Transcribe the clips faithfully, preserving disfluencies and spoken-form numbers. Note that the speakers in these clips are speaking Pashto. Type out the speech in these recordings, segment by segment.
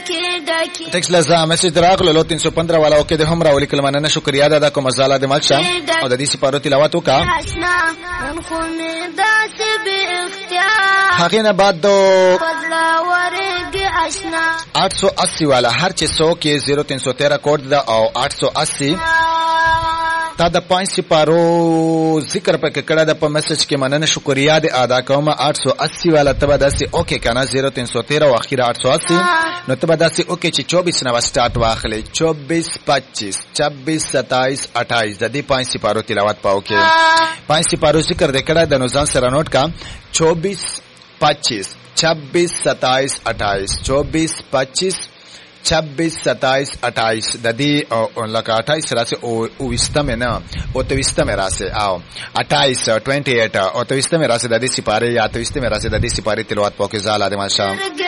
ټیکس لزا میسج راغلو لو تین سو پندرہ والا اوکې د هم راولي کلمه نه شکریا ادا کوم زاله د مالشا او د دې سپارو تلاوت وکا هغه نه بعد دو आठ सौ अस्सी वाला हर छह सौ के जीरो तीन सौ तेरह कोड दा और आठ सौ अस्सी تا د پنځ سپارو ذکر پکې کړه د په میسج کې مننه شکریا د ادا کوم आठ सौ अस्सी والا تبه داسې اوکې کنه जीरो तीन सौ तेरह او اخیره आठ सौ अस्सी نو تبه داسې اوکې چې चौबीस نو سٹارټ واخلې चौबीस पच्चीस छब्बीस सत्ताईस अट्ठाईस د دې پنځ سپارو تلاوت پاو کې پنځ سپارو ذکر د کړه د نوزان سره نوٹ کا चौबीस पच्चीस छब्बीस सत्ताईस अट्ठाईस चौबीस पच्चीस छब्बीस सत्ताईस अट्ठाईस ददी लगा अट्ठाईस रासे ओ विस्ता में ना ओ तो विस्ता में रासे आओ अट्ठाईस ट्वेंटी एट ओ तो विस्ता में रासे ददी सिपारे या तो विस्ता में रासे ददी सिपारे तिलवात पाके ज़ाल आदे माशा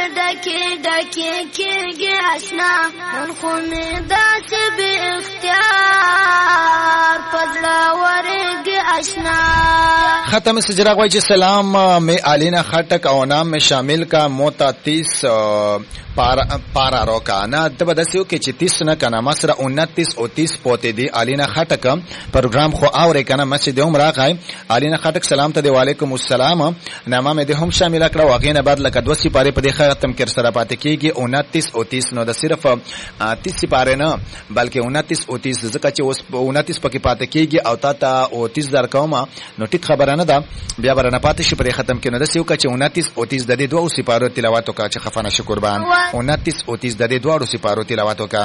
खत्म सजरा वाइज सलाम में आलीना खटक और नाम में शामिल का मोता तीस पारा पारा रोका ना तब दसियो के तीस न कना मसरा उनतीस और तीस पोते दी आलीना खटक प्रोग्राम खो और कना मस्जिद उमरा खाए आलीना खटक सलाम तदे वालेकुम अस्सलाम नामा में दे हम शामिल करा वागिन बाद लका दो सिपारे पे देखा खत्म कर सरा पाते की उनतीस और तीस नो द सिर्फ तीस सिपारे न बल्कि उनतीस और तीस जका चे उनतीस पके पाते की औता ता और तीस दर कौमा नो टिक खबर न दा बिया बरना पाते शिपरे खत्म के न दसियो का चे उनतीस और तीस दे दो सिपारो तिलावत का चे खफाना शुक्रबान उनतीस और तीस दे दो सिपारो तिलावत का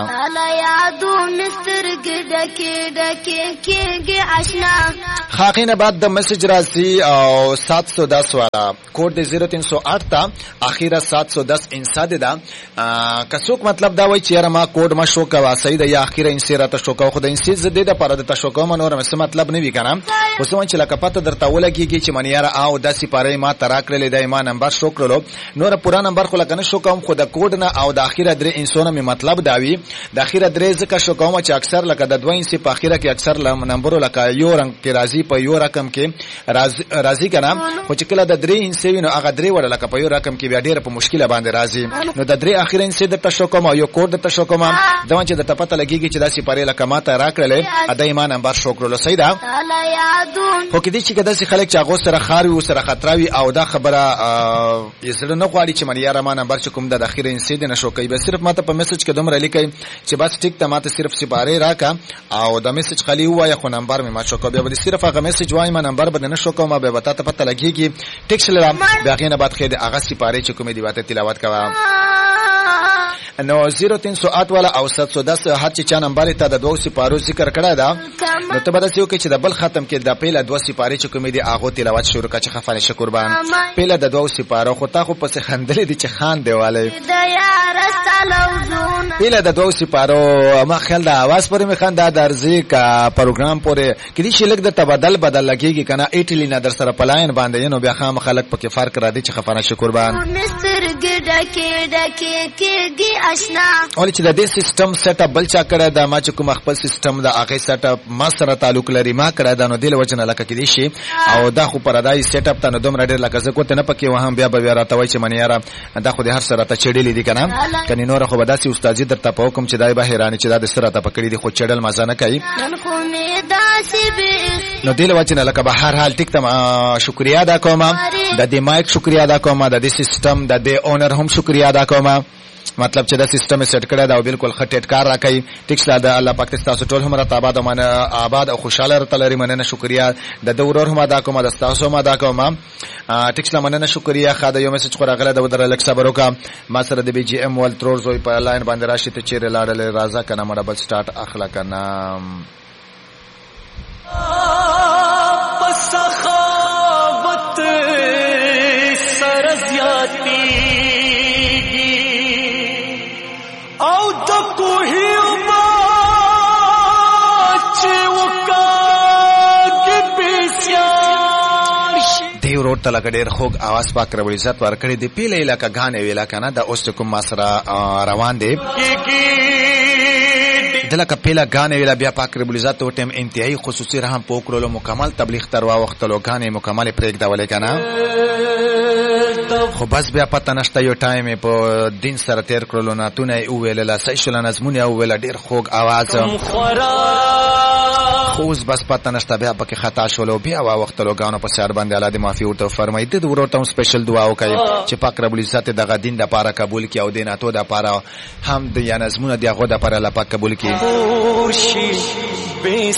खाकिन बाद द मैसेज रासी और सात सौ दस वाला कोड दे जीरो तीन सौ आठ था आखिरा सात सौ दस इंसाद दा कसुक मतलब दा वही चेहरा मा कोड मा शो का सही दा या आखिरा इंसेरा त शो का खुद इंसिज दे दा पर द शो का मनोर में मतलब नहीं बिकना उसमें चला का पता दरता वला की की च मनियारा आओ द सिपारे मा तराक ले दा मा नंबर शो करो नोर पूरा नंबर को लगने शो का खुद कोड ना او د اخیره درې انسونه می مطلب داوی د اخیره درې ځکه شو کوم چې اکثر لکه د دوه انسی په اخیره کې اکثر نمبر لکه یو رنگ کې راځي په یو رقم کې راځي کنه خو چې کله د درې انسی وینو هغه درې وړ لکه په یو رقم کې بیا ډیره په مشکله باندې راځي نو د درې اخیره انسی د تشو کوم یو کوډ د تشو کوم دا چې د تپته لګیږي چې داسې پاره لکه ماته راکړلې ادا ایمان نمبر شو کړلو سیدا خو کې دي چې کداسې خلک چې هغه سره خاروي او سره خطراوي او دا خبره یې سره نه غواړي چې مری یاره ما نمبر چې کوم د اخیره انسی د نشو کوي به صرف ماته په میسج کې دومره لیکي چې بس ټیک ته ماته صرف سپاره راکا او د میسج خلی وای خو نمبر می ما شو کوي به صرف هغه میسج وای ما نمبر بده نشو کوم به وتا ته پته لګيږي ټیک سره باقي نه بعد خیر هغه سپاره چې کومې دی واته تلاوت کوا نو जीरो तीन सौ आठ वाला او सात सौ दस هر چې چا نمبر ته د دوه سپارو ذکر کړه دا نو ته به تاسو کې چې د بل ختم کې د پیله دوه سپاره چې کومې دی هغه تلاوت شروع کړه چې خفانه شکربان پیله د دوه سپارو خو تا خو پس خندلې دي چې خان دیواله پیله د دوه سپارو ما خیال دا आवाज پرې می خندا درځي کا پروګرام پورې کړي چې لګ د تبدل بدل لګيږي کنه ایټلی نه در سره پلاین باندې نو بیا خام خلک پکې فرق را دي چې خفانه شکربان اولی چې د دې سیستم سیټ اپ بل چا کړه دا ما چې کوم خپل سیستم دا هغه سیټ اپ ما سره تعلق لري ما کړه دا نو دل وجنه لکه کې دي شي او دا خو پردای سیټ اپ ته نو دومره ډېر لکه زه کوته نه پکې وهم بیا به راته وای چې من یاره دا خو دې هر سره ته چړېلې دي کنه کني نور خو بداسي استاد درته په حکم چې دای به حیران چې دا د سره ته پکړې دي خو چړل مزه نه کوي نو دل وجنه لکه به هر حال ټیک ته شکریا ادا کوم د دې مایک شکریا ادا کوم د دې سیستم د دې اونر هم شکریا ادا کوم मतलब چې دا سیستم سیټ کړی دا بالکل خټټ کار راکړي ټیک ساده الله پاک تاسو ټول هم راته آباد او من آباد او خوشاله راتلري مننه شکریا د دورور هم ادا کوم د تاسو هم ادا کوم ټیک سلام مننه شکریا خاله یو میسج خو راغله د ودر لک صبر وکا ما سره د بي جي ام ول ترور زوی په لاین باندې راشي ته چیرې لاړل رازا کنه مړه بل سٹارټ اخلاق کنه پسخاوت سرزیاتی او د کوهي باچ وکاږي بيسيار دیو روټ تل کډیر خوګ आवाज پاک رب عزت ورکړي دی پیله علاقہ غانې ویلا کنه د اوس کوم مسرا روان دی دلته پیله غانې ویلا بیا پاک رب عزت او ټیم انتهایی خصوصي رحم پوکړلو مکمل تبلیغ تر وا وخت لو غانې مکمل پرېګ دا ولې کنه خو بس بیا پته نشته یو ټایم په دین سره تیر کړلو نعتونه یې وویلله صحیح شوله نظمونه یې وویله ډېر خوږ اواز خو اوس بس پته نشته بیا پکې خطا شولو بیا واوښتلو ګانو په سیار باندې الله دې معافي ورته وفرمایي د ورور ته هم سپیشل دعا وکړئ چې پاک رب العزت دغه دین دپاره قبول کړي او د نعتو دپاره هم د یا نظمونه د هغو دپاره الله پاک قبول کړي